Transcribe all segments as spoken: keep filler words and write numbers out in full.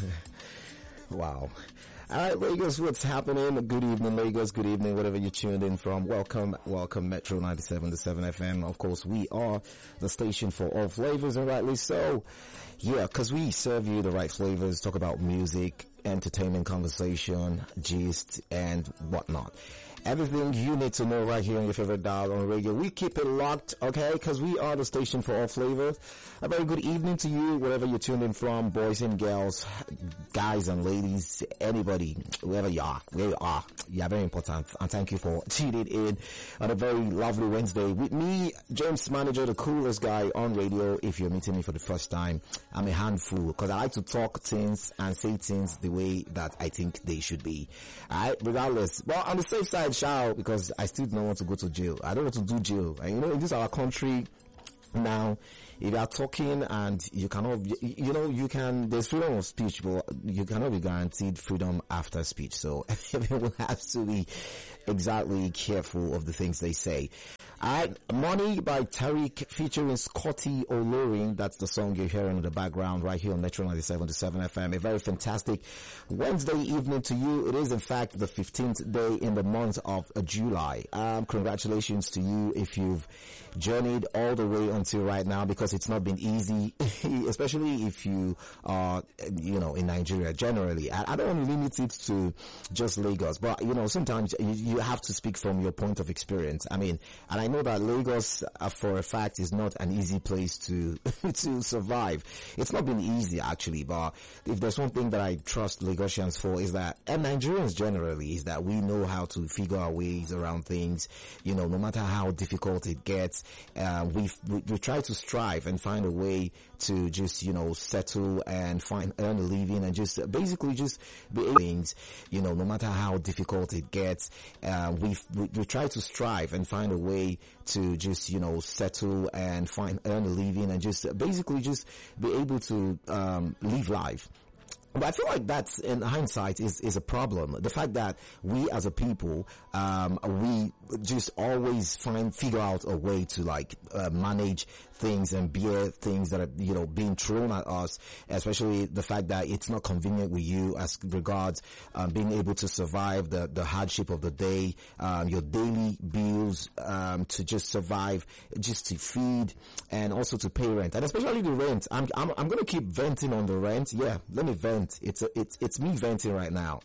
Wow. All right, Lagos, what's happening? Good evening, Lagos. Good evening, wherever you tuned in from. Welcome, welcome, Metro ninety-seven to seven F M. Of course, we are the station for all flavors, and rightly so. Yeah, because we serve you the right flavors, talk about music, entertainment, conversation, gist, and whatnot. Everything you need to know right here on your favorite dial on radio. We keep it locked, okay? Because we are the station for all flavors. A very good evening to you, wherever you're tuned in from, boys and girls, guys and ladies, anybody, wherever you are, where you are. You are very important. And thank you for tuning in on a very lovely Wednesday. With me, James Manager, the coolest guy on radio. If you're meeting me for the first time, I'm a handful because I like to talk things and say things the way that I think they should be. Alright, regardless. But on the safe side, shout, because I still don't want to go to jail. I don't want to do jail. And you know, in this our country now, if you are talking and you cannot, you know, you can, there's freedom of speech, but you cannot be guaranteed freedom after speech. So everyone has to be exactly careful of the things they say. Alright, Money by Tariq featuring Scotty Olorin. That's the song you're hearing in the background right here on Metro ninety-seven to seven F M. A very fantastic Wednesday evening to you. It is in fact the fifteenth day in the month of July. Um, congratulations to you if you've journeyed all the way until right now, because it's not been easy, especially if you are, you know, in Nigeria generally. I, I don't want to limit it to just Lagos, but you know, sometimes you, you have to speak from your point of experience. I mean, and I know that Lagos, uh, for a fact, is not an easy place to to survive. It's not been easy actually, but if there's one thing that I trust Lagosians for is that, and Nigerians generally, is that we know how to figure our ways around things. You know, no matter how difficult it gets, uh, we we try to strive and find a way to just, you know, settle and find, earn a living and just basically just be things, you know, no matter how difficult it gets, uh, we we try to strive and find a way to just, you know, settle and find, earn a living and just basically just be able to, um, live life. But I feel like that's, in hindsight, is, is a problem. The fact that we as a people, um, we just always find, figure out a way to like, uh, manage things and bear things that are, you know, being thrown at us, especially the fact that it's not convenient with you as regards, um, being able to survive the, the hardship of the day, um, your daily bills, um, to just survive, just to feed and also to pay rent. And especially the rent. I'm, I'm, I'm going to keep venting on the rent. Yeah, let me vent. It's a, it's it's me venting right now.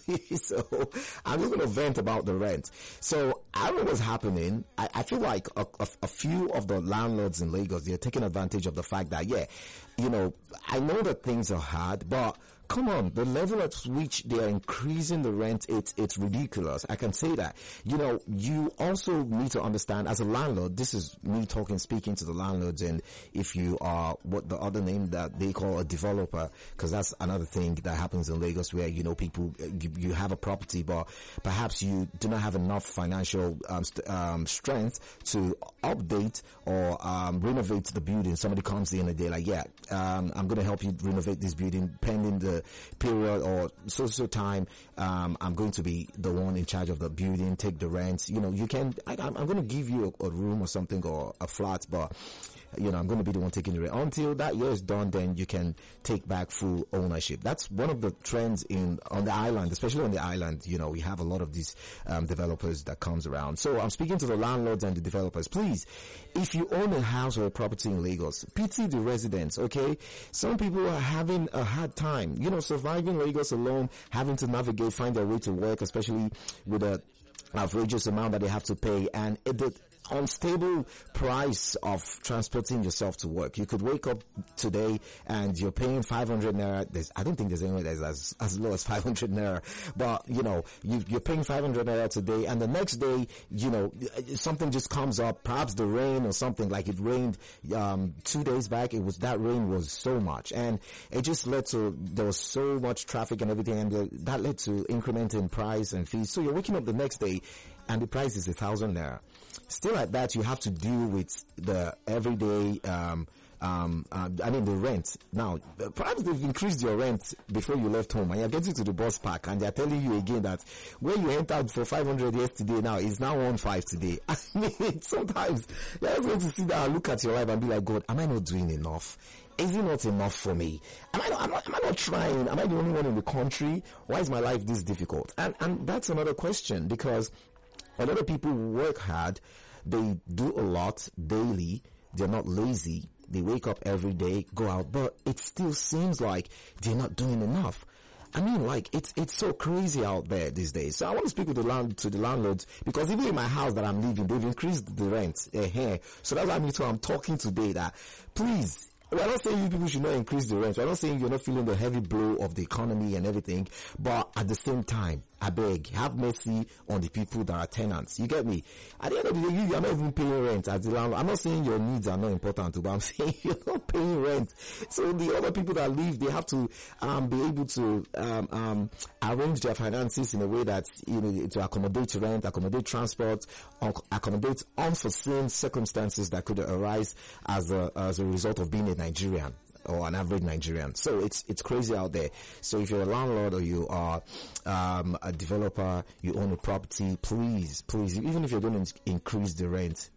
So I'm just gonna vent about the rent. So I don't know what's happening. I, I feel like a, a, a few of the landlords in Lagos, they're taking advantage of the fact that, yeah, you know, I know that things are hard, but come on, the level at which they are increasing the rent, it's, it's ridiculous. I can say that. You know, you also need to understand, as a landlord, this is me talking, speaking to the landlords, and if you are what the other name that they call a developer, because that's another thing that happens in Lagos where, you know, people, you, you have a property, but perhaps you do not have enough financial um, st- um, strength to update or um, renovate the building. Somebody comes in and they're like, yeah, um, I'm going to help you renovate this building pending the period or so so time. um I'm going to be the one in charge of the building, take the rent. You know, you can I, I'm, I'm going to give you a, a room or something or a flat, but you know, I'm going to be the one taking the rent until that year is done. Then you can take back full ownership. That's one of the trends in on the island, especially on the island. You know, we have a lot of these um, developers that comes around. So I'm speaking to the landlords and the developers. Please, if you own a house or a property in Lagos, pity the residents. Okay, some people are having a hard time. You know, surviving Lagos alone, having to navigate, find their way to work, especially with a outrageous amount that they have to pay, and it, the unstable price of transporting yourself to work. You could wake up today and you're paying five hundred naira. There's, I don't think there's anywhere that's as, as low as five hundred naira, but you know, you, you're paying five hundred naira today, and the next day, you know, something just comes up, perhaps the rain or something, like it rained, um, two days back. It was, that rain was so much, and it just led to, there was so much traffic and everything, and that led to increment in price and fees. So you're waking up the next day and the price is a thousand naira. Still at that, you have to deal with the everyday, um, um, uh, I mean the rent. Now, perhaps they've increased your rent before you left home, and you're getting to the bus park, and they're telling you again that where you entered for five hundred yesterday now is now one five today. I mean, sometimes you're going to sit down and look at your life and be like, God, am I not doing enough? is it not enough for me? Am I not, am I, am I not trying? Am I the only one in the country? Why is my life this difficult? And, and that's another question, because a lot of people work hard. They do a lot daily. They're not lazy. They wake up every day, go out, but it still seems like they're not doing enough. I mean, like, it's, it's so crazy out there these days. So I want to speak with the land, to the landlords, because even in my house that I'm living, they've increased the rent, uh, here. So that's why I'm, I'm talking today that, please, we're not saying you people should not increase the rent. We're not saying you're not feeling the heavy blow of the economy and everything. But at the same time, I beg, have mercy on the people that are tenants. You get me? At the end of the day, you, you're not even paying rent as the landlord. I'm not saying your needs are not important, but I'm saying you're not paying rent. So the other people that live, they have to um, be able to um, um, arrange their finances in a way that, you know, to accommodate rent, accommodate transport, accommodate unforeseen circumstances that could arise as a, as a result of being a Nigerian or an average Nigerian. So it's it's crazy out there. So if you're a landlord or you are um, a developer, you own a property, please, please, even if you're going to increase the rent,